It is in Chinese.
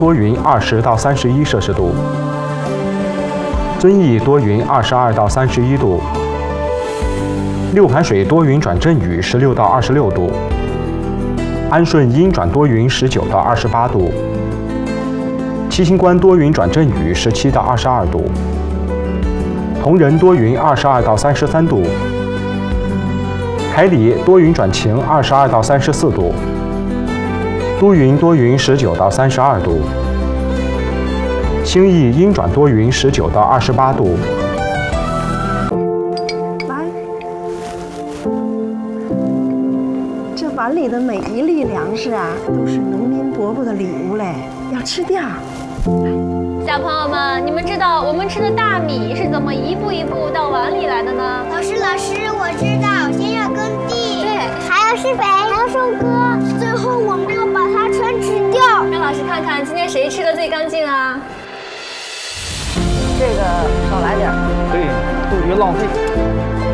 多云20到31摄氏度；遵义多云22到31度；六盘水多云转阵雨16到26度；安顺阴转多云19到28度；七星关多云转阵雨17到22度；铜仁多云22到33度；凯里多云转晴22到34度；都匀多云19到32度；兴义阴转多云19到28度。 来，这碗里的每一粒粮食啊，都是农民伯伯的礼物嘞，要吃掉。 小朋友们，你们知道我们吃的大米是怎么一步一步到碗里来的呢？ 老师，我知道，先要耕地， 对， 还要施肥，还要收割，最后我们要把它全吃掉。 让老师看看今天谁吃的最干净啊？ 这个少来点， 对，都别浪费。